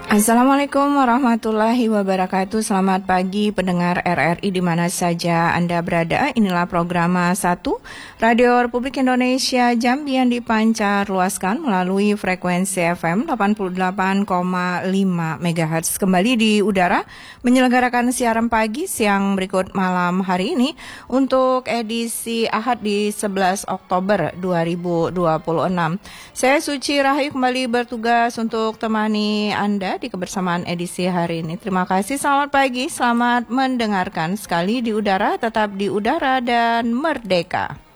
Assalamualaikum warahmatullahi wabarakatuh. Selamat pagi pendengar RRI di mana saja Anda berada. Inilah program 1 Radio Republik Indonesia Jambi yang dipancar luaskan melalui frekuensi FM 88,5 MHz. Kembali di udara menyelenggarakan siaran pagi siang berikut malam hari ini untuk edisi Ahad di 11 Oktober 2026. Saya Suci Rahayu kembali bertugas untuk temani Anda di kebersamaan edisi hari ini. Terima kasih, selamat pagi, selamat mendengarkan sekali di udara, tetap di udara dan merdeka.